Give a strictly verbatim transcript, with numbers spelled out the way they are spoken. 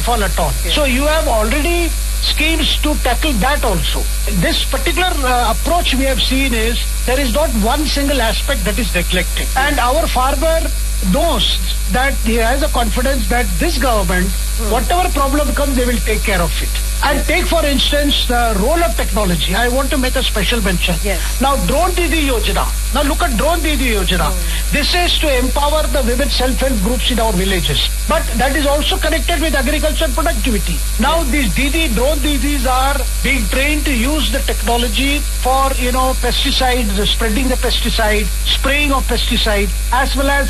rainfall at all. Yes. So you have already schemes to tackle that also. This particular uh, approach we have seen is there is not one single aspect that is neglected. And our farmer knows that he has a confidence that this government, hmm. whatever problem comes, they will take care of it. And yes. take, for instance, the role of technology. I want to make a special mention. Yes. Now, Drone Didi Yojana. Now, look at Drone Didi Yojana. Hmm. This is to empower the women self-help groups in our villages. But that is also connected with agriculture productivity. Now, yes. these Didi, Drone Didis are being trained to use the technology for, you know, pesticides, spreading the pesticide, spraying of pesticide, as well as